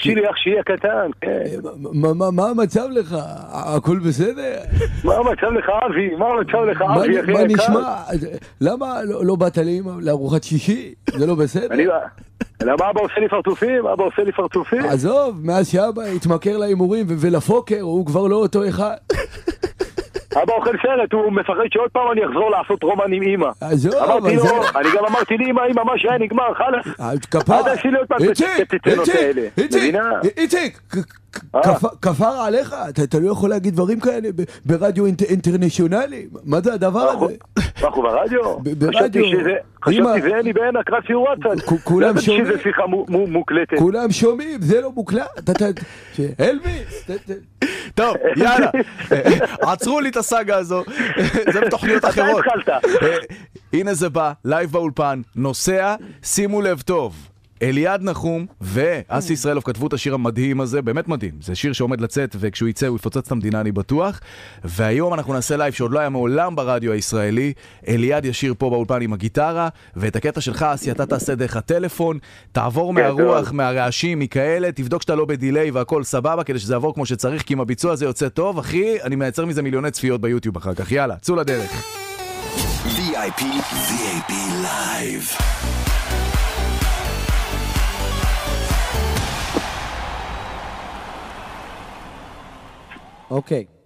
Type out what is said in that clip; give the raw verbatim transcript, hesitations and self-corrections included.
תרשי לי אח שיהיה קטן, כן. מה המצב לך? הכל בסדר? מה המצב לך אבי? מה המצב לך אבי? מה נשמע? למה לא באת לי לארוחת שישי? זה לא בסדר? למה אבא עושה לי פרצופים? אבא עושה לי פרצופים? עזוב, מאז שאבא התמכר להימורים ולפוקר, הוא כבר לא אותו אחד. אבא אוכל סרט, הוא מפחד שעוד פעם אני אחזור לעשות רומן עם אמא. אמרתי לו, אני גם אמרתי לי אמא, אמא, מה שהיה נגמר, חלס. כפר, עד עשי לי עוד פעם את התצנות האלה. איציק, איציק, כפר עליך, אתה לא יכול להגיד דברים כאלה ברדיו אינטרנשיונלי. מה זה הדבר הזה? מה, הוא ברדיו? ברדיו. חשבתי זה אני בענק, רק שיעור וואטסאפ. כולם שומעים. שזה שיחה מוקלטת. כולם שומעים, זה לא מוקלט. אלוויס. טוב, יאללה. עצרו לי את הסאגה הזו. זה בתוכניות אחרות. אתה התחלת. הנה זה בא, לייב באולפן, נוסע, שימו לב טוב. אליעד נחום ואסי ישראלוב כתבו את השיר המדהים הזה, באמת מדהים. זה שיר שעומד לצאת, וכשהוא יצא הוא יפוצץ את המדינה, אני בטוח. והיום אנחנו נעשה לייב שעוד לא היה מעולם ברדיו הישראלי. אליעד ישיר פה באולפן עם הגיטרה, ואת הקטע שלך, אסי, אתה תעשה דרך הטלפון, תעבור מהרוח, מהרעשים, מכאלה, תבדוק שאתה לא בדיליי והכל סבבה, כדי שזה יעבור כמו שצריך, כי אם הביצוע הזה יוצא טוב, אחי, אני מייצר מזה מיליוני צפיות ביוטיוב אחר כך. יאללה, צאו לדרך. וי איי פי, וי איי פי Live. אוקיי.